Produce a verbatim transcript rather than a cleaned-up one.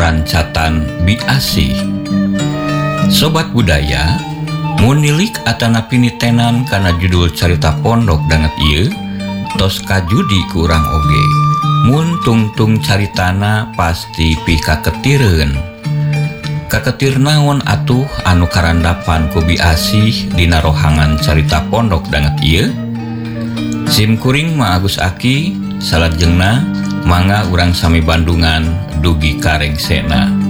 rancatan biasi. Sobat budaya, munilik atana pinitenan karena judul carita pondok danget ieu tos kajudi ku urang oge. Mun tungtung caritana pasti pikaketireun. Kaketir naon atuh anu karandapan ku biasi dina rohangan carita pondok danget ieu? Sim kuring Ma Agus Aki, salajengna mangga urang sami Bandungan dugi karengsena.